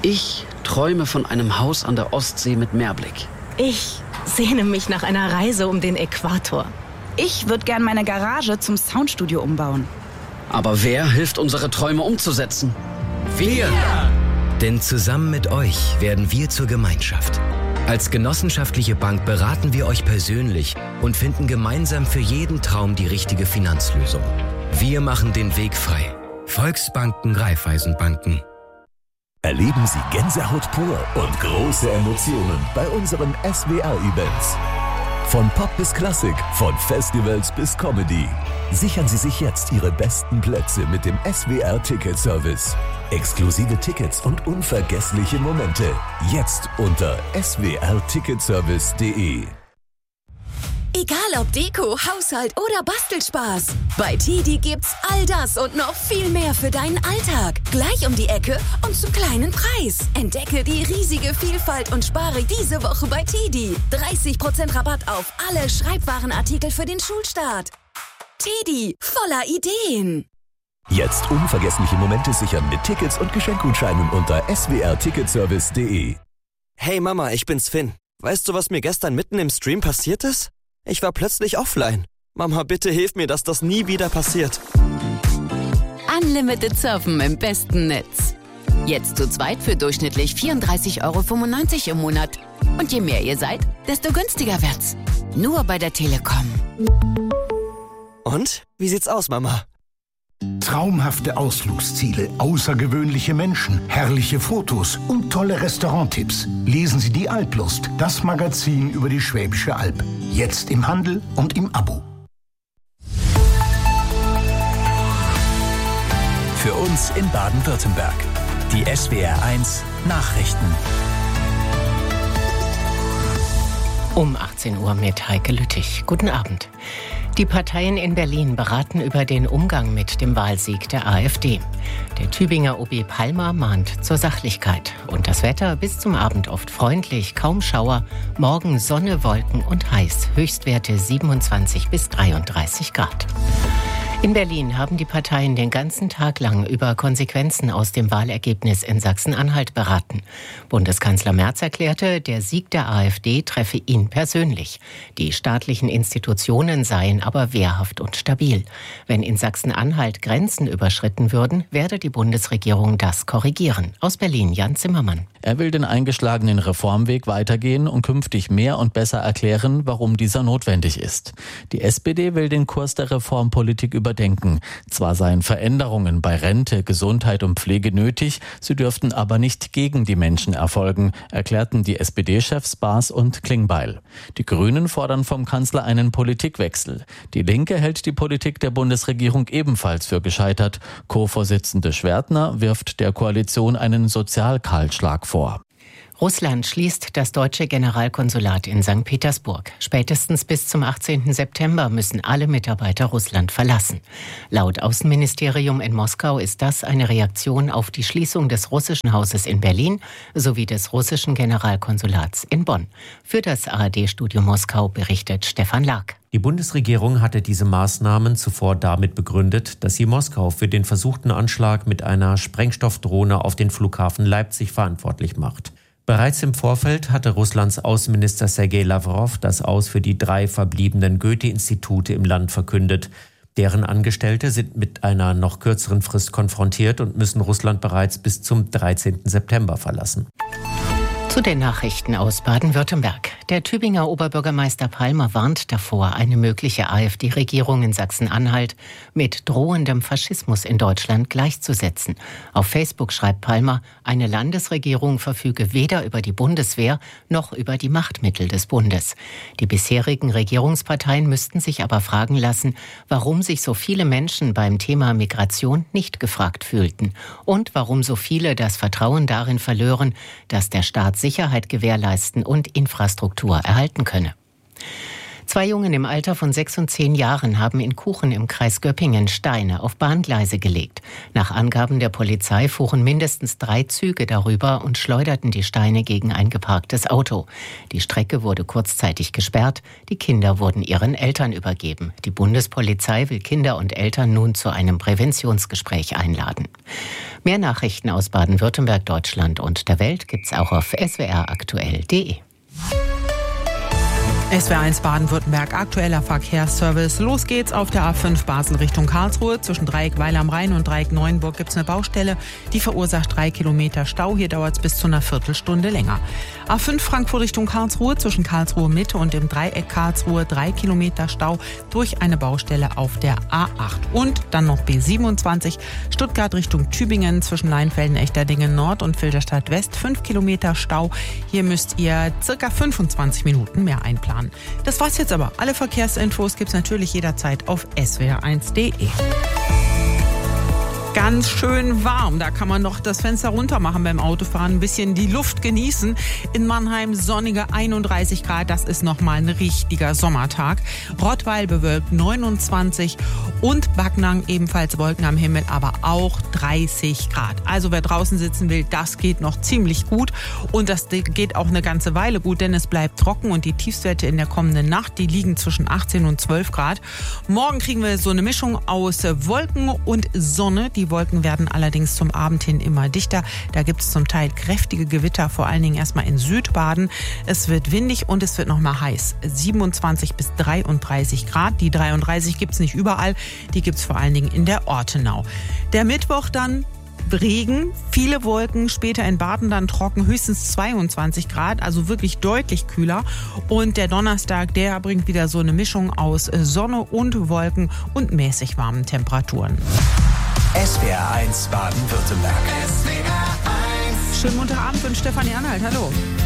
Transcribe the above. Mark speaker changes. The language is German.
Speaker 1: Ich träume von einem Haus an der Ostsee mit Meerblick.
Speaker 2: Ich sehne mich nach einer Reise um den Äquator.
Speaker 3: Ich würde gern meine Garage zum Soundstudio umbauen.
Speaker 1: Aber wer hilft, unsere Träume umzusetzen? Wir!
Speaker 4: Denn zusammen mit euch werden wir zur Gemeinschaft. Als genossenschaftliche Bank beraten wir euch persönlich und finden gemeinsam für jeden Traum die richtige Finanzlösung. Wir machen den Weg frei. Volksbanken, Raiffeisenbanken.
Speaker 5: Erleben Sie Gänsehaut pur und große Emotionen bei unseren SWR-Events. Von Pop bis Klassik, von Festivals bis Comedy. Sichern Sie sich jetzt Ihre besten Plätze mit dem SWR-Ticket-Service. Exklusive Tickets und unvergessliche Momente. Jetzt unter swrticketservice.de.
Speaker 6: Egal ob Deko, Haushalt oder Bastelspaß. Bei TIDI gibt's all das und noch viel mehr für deinen Alltag. Gleich um die Ecke und zum kleinen Preis. Entdecke die riesige Vielfalt und spare diese Woche bei TIDI. 30% Rabatt auf alle Schreibwarenartikel für den Schulstart. TIDI, voller Ideen.
Speaker 5: Jetzt unvergessliche Momente sichern mit Tickets und Geschenkgutscheinen unter swrticketservice.de.
Speaker 7: Hey Mama, ich bin's Finn. Weißt du, was mir gestern mitten im Stream passiert ist? Ich war plötzlich offline. Mama, bitte hilf mir, dass das nie wieder passiert.
Speaker 8: Unlimited Surfen im besten Netz. Jetzt zu zweit für durchschnittlich 34,95 € im Monat. Und je mehr ihr seid, desto günstiger wird's. Nur bei der Telekom.
Speaker 7: Und? Wie sieht's aus, Mama?
Speaker 9: Traumhafte Ausflugsziele, außergewöhnliche Menschen, herrliche Fotos und tolle Restauranttipps. Lesen Sie die Alplust, das Magazin über die Schwäbische Alb. Jetzt im Handel und im Abo.
Speaker 10: Für uns in Baden-Württemberg. Die SWR1 Nachrichten.
Speaker 2: Um 18 Uhr mit Heike Lüttich. Guten Abend. Die Parteien in Berlin beraten über den Umgang mit dem Wahlsieg der AfD. Der Tübinger OB Palmer mahnt zur Sachlichkeit. Und das Wetter bis zum Abend oft freundlich, kaum Schauer. Morgen Sonne, Wolken und heiß. Höchstwerte 27 bis 33 Grad. In Berlin haben die Parteien den ganzen Tag lang über Konsequenzen aus dem Wahlergebnis in Sachsen-Anhalt beraten. Bundeskanzler Merz erklärte, der Sieg der AfD treffe ihn persönlich. Die staatlichen Institutionen seien aber wehrhaft und stabil. Wenn in Sachsen-Anhalt Grenzen überschritten würden, werde die Bundesregierung das korrigieren. Aus Berlin, Jan Zimmermann.
Speaker 11: Er will den eingeschlagenen Reformweg weitergehen und künftig mehr und besser erklären, warum dieser notwendig ist. Die SPD will den Kurs der Reformpolitik überdenken. Zwar seien Veränderungen bei Rente, Gesundheit und Pflege nötig, sie dürften aber nicht gegen die Menschen erfolgen, erklärten die SPD-Chefs Baas und Klingbeil. Die Grünen fordern vom Kanzler einen Politikwechsel. Die Linke hält die Politik der Bundesregierung ebenfalls für gescheitert. Co-Vorsitzende Schwertner wirft der Koalition einen Sozialkahlschlag vor.
Speaker 2: Russland schließt das deutsche Generalkonsulat in St. Petersburg. Spätestens bis zum 18. September müssen alle Mitarbeiter Russland verlassen. Laut Außenministerium in Moskau ist das eine Reaktion auf die Schließung des russischen Hauses in Berlin sowie des russischen Generalkonsulats in Bonn. Für das ARD-Studio Moskau berichtet Stefan Lag.
Speaker 12: Die Bundesregierung hatte diese Maßnahmen zuvor damit begründet, dass sie Moskau für den versuchten Anschlag mit einer Sprengstoffdrohne auf den Flughafen Leipzig verantwortlich macht. Bereits im Vorfeld hatte Russlands Außenminister Sergei Lavrov das Aus für die 3 verbliebenen Goethe-Institute im Land verkündet. Deren Angestellte sind mit einer noch kürzeren Frist konfrontiert und müssen Russland bereits bis zum 13. September verlassen.
Speaker 2: Zu den Nachrichten aus Baden-Württemberg. Der Tübinger Oberbürgermeister Palmer warnt davor, eine mögliche AfD-Regierung in Sachsen-Anhalt mit drohendem Faschismus in Deutschland gleichzusetzen. Auf Facebook schreibt Palmer, eine Landesregierung verfüge weder über die Bundeswehr noch über die Machtmittel des Bundes. Die bisherigen Regierungsparteien müssten sich aber fragen lassen, warum sich so viele Menschen beim Thema Migration nicht gefragt fühlten und warum so viele das Vertrauen darin verlören, dass der Staat Sicherheit gewährleisten und Infrastruktur erhalten könne. 2 Jungen im Alter von 6 und 10 Jahren haben in Kuchen im Kreis Göppingen Steine auf Bahngleise gelegt. Nach Angaben der Polizei fuhren mindestens 3 Züge darüber und schleuderten die Steine gegen ein geparktes Auto. Die Strecke wurde kurzzeitig gesperrt. Die Kinder wurden ihren Eltern übergeben. Die Bundespolizei will Kinder und Eltern nun zu einem Präventionsgespräch einladen. Mehr Nachrichten aus Baden-Württemberg, Deutschland und der Welt gibt's auch auf swraktuell.de.
Speaker 13: SWR1 Baden-Württemberg, aktueller Verkehrsservice. Los geht's auf der A5 Basel Richtung Karlsruhe. Zwischen Dreieck Weil am Rhein und Dreieck Neuenburg gibt's eine Baustelle. Die verursacht 3 Kilometer Stau. Hier dauert's bis zu einer Viertelstunde länger. A5 Frankfurt Richtung Karlsruhe. Zwischen Karlsruhe Mitte und dem Dreieck Karlsruhe 3 Kilometer Stau durch eine Baustelle auf der A8. Und dann noch B27 Stuttgart Richtung Tübingen. Zwischen Leinfelden, Echterdingen Nord und Filderstadt West 5 Kilometer Stau. Hier müsst ihr circa 25 Minuten mehr einplanen. Das war's jetzt aber. Alle Verkehrsinfos gibt's natürlich jederzeit auf swr1.de. Ganz schön warm. Da kann man noch das Fenster runter machen beim Autofahren, ein bisschen die Luft genießen. In Mannheim sonnige 31 Grad, das ist nochmal ein richtiger Sommertag. Rottweil bewölkt 29 und Backnang ebenfalls Wolken am Himmel, aber auch 30 Grad. Also wer draußen sitzen will, das geht noch ziemlich gut und das geht auch eine ganze Weile gut, denn es bleibt trocken und die Tiefstwerte in der kommenden Nacht, die liegen zwischen 18 und 12 Grad. Morgen kriegen wir so eine Mischung aus Wolken und Sonne. Die Wolken werden allerdings zum Abend hin immer dichter. Da gibt es zum Teil kräftige Gewitter, vor allen Dingen erstmal in Südbaden. Es wird windig und es wird nochmal heiß. 27 bis 33 Grad. Die 33 gibt es nicht überall. Die gibt es vor allen Dingen in der Ortenau. Der Mittwoch dann Regen, viele Wolken, später in Baden dann trocken, höchstens 22 Grad, also wirklich deutlich kühler. Und der Donnerstag, der bringt wieder so eine Mischung aus Sonne und Wolken und mäßig warmen Temperaturen.
Speaker 10: SWR1 Baden-Württemberg.
Speaker 13: Schönen Montagabend wünscht Stefanie Anhalt. Hallo.